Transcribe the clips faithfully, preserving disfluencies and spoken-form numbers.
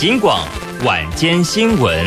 警广晚间新闻。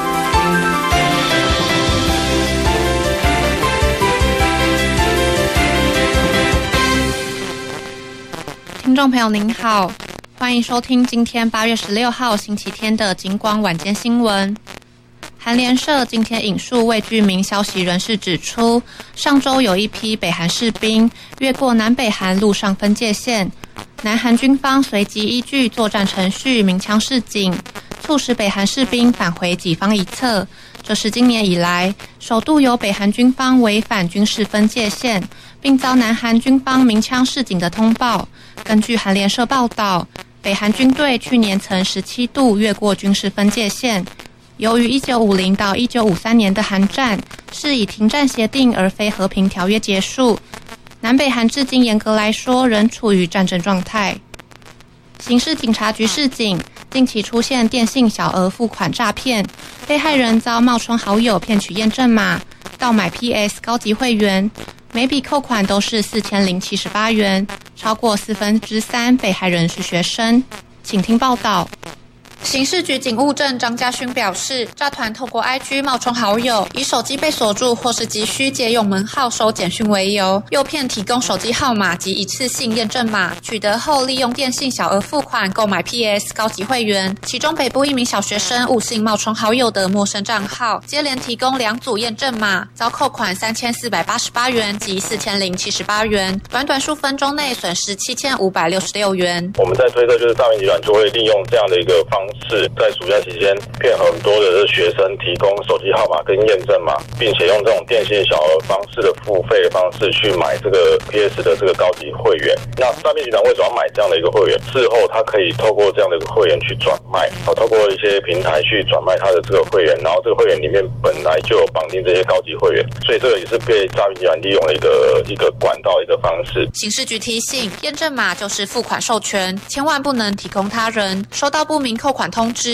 听众朋友您好，欢迎收听今天八月十六号星期天的警广晚间新闻。韩联社今天引述未具名消息人士指出，上周有一批北韩士兵越过南北韩陆上分界线，南韩军方随即依据作战程序鸣枪示警，促使北韩士兵返回己方一侧。这是今年以来首度有北韩军方违反军事分界线，并遭南韩军方鸣枪示警的通报。根据韩联社报道，北韩军队去年曾十七度越过军事分界线。由于一九五零到一九五三年的韩战是以停战协定而非和平条约结束，南北韩至今严格来说仍处于战争状态。刑事警察局示警，近期出现电信小额付款诈骗，被害人遭冒充好友骗取验证码，盗买 P S 高级会员，每笔扣款都是四千零七十八元，超过四分之三被害人是学生。请听报道。刑事局警务证张家勋表示，诈团透过 I G 冒充好友，以手机被锁住或是急需借用门号收简讯为由，诱骗提供手机号码及一次性验证码，取得后利用电信小额付款购买 P S 高级会员。其中北部一名小学生误信冒充好友的陌生账号，接连提供两组验证码，遭扣款三千四百八十八元及四千零七十八元，短短数分钟内损失七千五百六十六元。 我们在推测，就是诈骗集团就会利用这样的一个方式。是在暑假期间骗很多的学生提供手机号码跟验证码，并且用这种电信小额方式的付费的方式去买这个 P S 的这个高级会员。那诈骗集团为什么要买这样的一个会员？事后他可以透过这样的一个会员去转卖，透过一些平台去转卖他的这个会员，然后这个会员里面本来就有绑定这些高级会员，所以这个也是被诈骗集团利用的一个一个管道一个方式。 刑事局提醒，验证码就是付款授权，千万不能提供他人。收到不明扣款通知，